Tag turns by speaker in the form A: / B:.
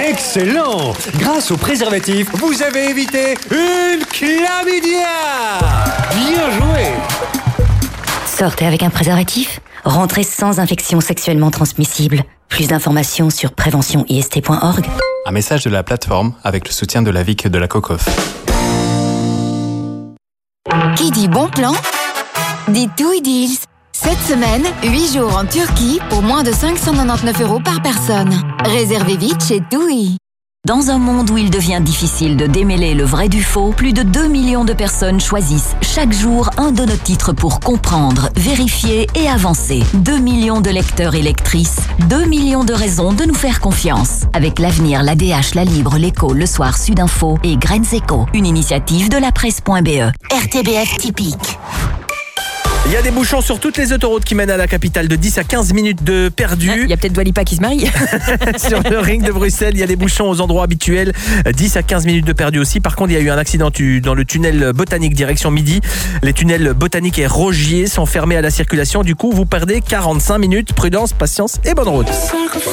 A: Excellent! Grâce au préservatif, vous avez évité une chlamydia! Bien joué!
B: Sortez avec un préservatif, rentrez sans infection sexuellement transmissible. Plus d'informations sur préventionist.org.
C: Un message de la plateforme avec le soutien de la VIC de la COCOF.
D: Qui dit bon plan dit TUI Deals. Cette semaine, 8 jours en Turquie pour moins de 599 € par personne. Réservez vite chez TUI.
E: Dans un monde où il devient difficile de démêler le vrai du faux, plus de 2 millions de personnes choisissent chaque jour un de nos titres pour comprendre, vérifier et avancer. 2 millions de lecteurs et lectrices, 2 millions de raisons de nous faire confiance. Avec l'Avenir, l'ADH, La Libre, l'Écho, Le Soir, Sudinfo et Graines Éco, une initiative de la presse.be.
D: RTBF typique.
F: Il y a des bouchons sur toutes les autoroutes qui mènent à la capitale, de 10 à 15 minutes de perdu.
G: Il y a peut-être Dua Lipa qui se marie.
F: Sur le ring de Bruxelles, il y a des bouchons aux endroits habituels, 10 à 15 minutes de perdu aussi. Par contre, il y a eu un accident dans le tunnel Botanique direction Midi. Les tunnels Botanique et Rogier sont fermés à la circulation. Du coup, vous perdez 45 minutes. Prudence, patience et bonne route.